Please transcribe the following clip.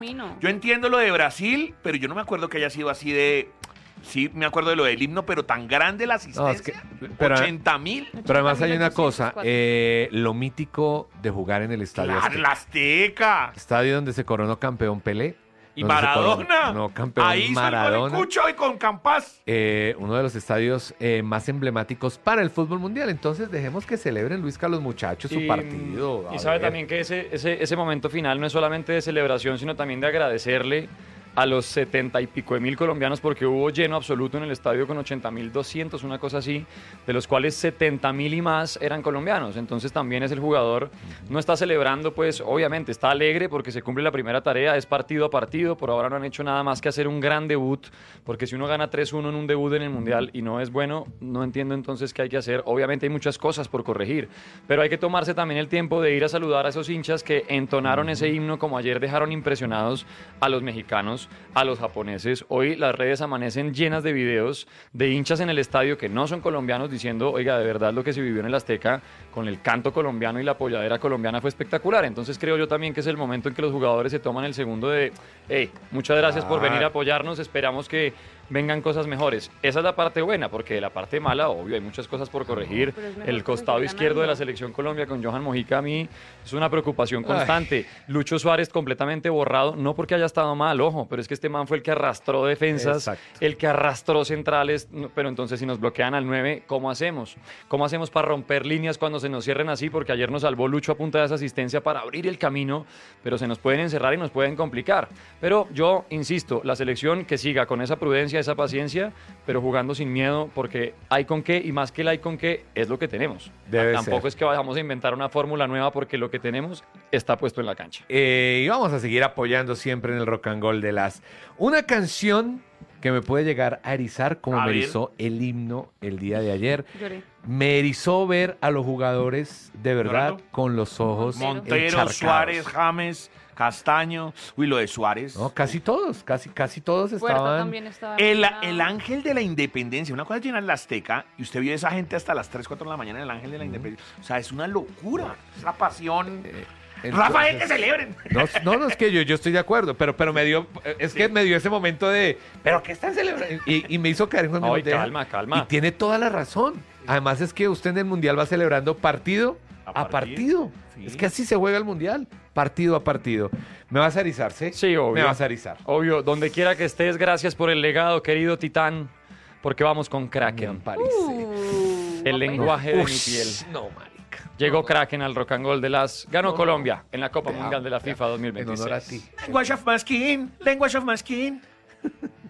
camino. Yo entiendo lo de Brasil, pero yo no me acuerdo que haya sido así de... Sí, me acuerdo de lo del himno, pero tan grande la asistencia. pero- 80.000. Pero además hay una 80.804. cosa, lo mítico de jugar en el Estadio Claro, Azteca. la Azteca. Estadio donde se coronó campeón Pelé. Y donde se Maradona. coronó- no, campeón Ahí hizo el Maradona. Cucho y con Campas. Uno de los estadios más emblemáticos para el fútbol mundial. Entonces dejemos que celebren, Luisca, los muchachos su partido. Y A sabe ver. también que ese momento final no es solamente de celebración, sino también de agradecerle a los 70 y pico de mil colombianos, porque hubo lleno absoluto en el estadio con 80.200, una cosa así, de los cuales 70.000 y más eran colombianos. Entonces también es el jugador, no está celebrando, pues obviamente está alegre porque se cumple la primera tarea, es partido a partido. Por ahora no han hecho nada más que hacer un gran debut, porque si uno gana 3-1 en un debut en el Mundial y no es bueno, no entiendo entonces qué hay que hacer. Obviamente hay muchas cosas por corregir, pero hay que tomarse también el tiempo de ir a saludar a esos hinchas que entonaron ese himno, como ayer dejaron impresionados a los mexicanos, a los japoneses. Hoy las redes amanecen llenas de videos de hinchas en el estadio que no son colombianos diciendo, oiga, de verdad lo que se vivió en el Azteca con el canto colombiano y la apoyadera colombiana fue espectacular. Entonces creo yo también que es el momento en que los jugadores se toman el segundo de, hey, muchas gracias por venir a apoyarnos, esperamos que vengan cosas mejores. Esa es la parte buena, porque de la parte mala, obvio, hay muchas cosas por corregir. pero es mejor El costado corregir izquierdo de la ganando. selección Colombia con Johan Mojica a mí es una preocupación constante. Lucho Suárez completamente borrado, no porque haya estado mal, ojo, pero es que este man fue el que arrastró defensas, Exacto. el que arrastró centrales, pero entonces si nos bloquean al 9, ¿cómo hacemos? ¿Cómo hacemos para romper líneas cuando se nos cierren así? Porque ayer nos salvó Lucho a punta de esa asistencia para abrir el camino, pero se nos pueden encerrar y nos pueden complicar. Pero yo insisto, la selección que siga con esa prudencia, esa paciencia, pero jugando sin miedo, porque hay con qué, y más que el hay con qué, es lo que tenemos. Debe Tampoco ser. es que vayamos a inventar una fórmula nueva, porque lo que tenemos está puesto en la cancha. Y vamos a seguir apoyando siempre en el Rock and Roll de las... Una canción que me puede llegar a erizar como A me ver. erizó el himno el día de ayer. Lloré. Me erizó ver a los jugadores de verdad ¿Llorando? con los ojos Montero, encharcados. Suárez, James, Castaño. Uy, lo de Suárez. No, casi todos todos Puerta estaban... también estaba El emocionado. ángel de la independencia. Una cosa es llenar la Azteca y usted vio a esa gente hasta las 3, 4 de la mañana en el ángel de la independencia. O sea, es una locura. Es la pasión. Rafael, que celebren. No, es que yo estoy de acuerdo, pero me dio, es que me dio ese momento de, pero ¿qué están celebrando? Y me hizo caer en un Ay, momento de- calma, calma. Y tiene toda la razón. Además es que usted en el Mundial va celebrando partido a partido. Sí. Es que así se juega el Mundial, partido a partido. ¿Me vas a erizar, sí? Sí, obvio. Me vas a erizar. Obvio, donde quiera que estés, gracias por el legado, querido Titán, porque vamos con Kraken. Parece. El lenguaje de mi piel. No, marica. Llegó Kraken al Rock and Roll de las... Ganó Colombia en la Copa Te Mundial amo, de la te FIFA amo. 2026. En honor a ti. Language of my skin. Language of my skin.